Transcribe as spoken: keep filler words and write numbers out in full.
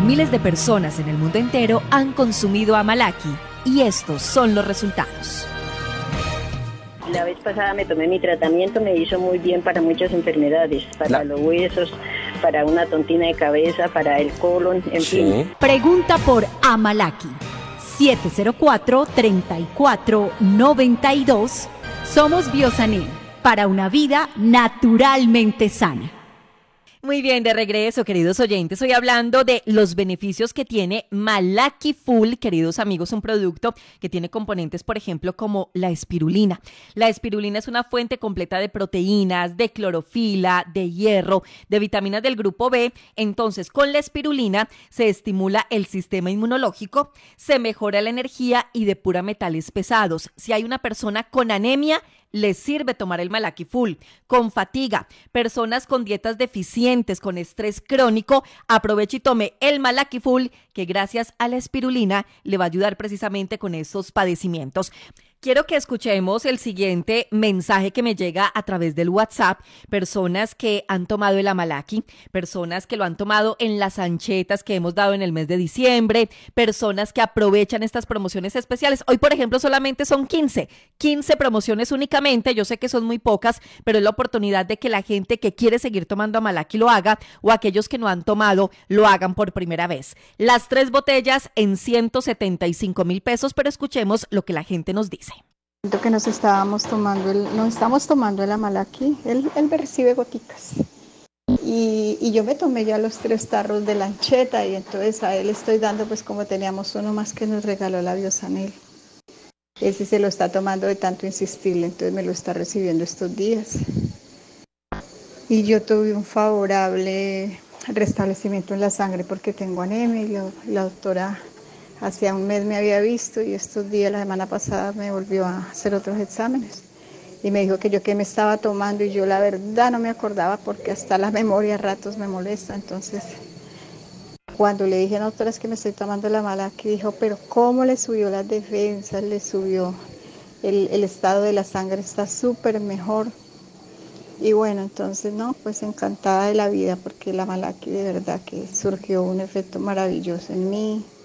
Miles de personas en el mundo entero han consumido Amalaki y estos son los resultados. La vez pasada me tomé mi tratamiento, me hizo muy bien para muchas enfermedades, para La... los huesos, para una tontina de cabeza, para el colon, en sí. fin. Pregunta por Amalaki. siete cero cuatro, tres cuatro, nueve dos. Somos Biosanel, para una vida naturalmente sana. Muy bien, de regreso, queridos oyentes, hoy hablando de los beneficios que tiene Amalaki Full, queridos amigos, un producto que tiene componentes, por ejemplo, como la espirulina. La espirulina es una fuente completa de proteínas, de clorofila, de hierro, de vitaminas del grupo B. Entonces, con la espirulina se estimula el sistema inmunológico, se mejora la energía y depura metales pesados. Si hay una persona con anemia, les sirve tomar el Amalaki Full. Con fatiga, personas con dietas deficientes, con estrés crónico, aproveche y tome el Amalaki Full, que gracias a la espirulina le va a ayudar precisamente con esos padecimientos. Quiero que escuchemos el siguiente mensaje que me llega a través del WhatsApp. Personas que han tomado el Amalaki, personas que lo han tomado en las anchetas que hemos dado en el mes de diciembre, personas que aprovechan estas promociones especiales. Hoy, por ejemplo, solamente son quince, quince promociones únicamente. Yo sé que son muy pocas, pero es la oportunidad de que la gente que quiere seguir tomando Amalaki lo haga, o aquellos que no han tomado lo hagan por primera vez. Las tres botellas en ciento setenta y cinco mil pesos, pero escuchemos lo que la gente nos dice. Que nos estábamos tomando el, nos estamos tomando el Amalaki, él, él recibe goticas y, y yo me tomé ya los tres tarros de lancheta y entonces a él estoy dando, pues como teníamos uno más que nos regaló la Biosanel, ese se lo está tomando de tanto insistirle, entonces me lo está recibiendo estos días y yo tuve un favorable restablecimiento en la sangre porque tengo anemia y la, la doctora hacía un mes me había visto y estos días, la semana pasada, me volvió a hacer otros exámenes y me dijo que yo qué me estaba tomando y yo la verdad no me acordaba porque hasta la memoria a ratos me molesta. Entonces, cuando le dije a la doctora es que me estoy tomando la Amalaki, dijo, pero ¿cómo le subió las defensas? Le subió, el, el estado de la sangre está súper mejor. Y bueno, entonces, no, pues encantada de la vida porque la Amalaki de verdad que surgió un efecto maravilloso en mí.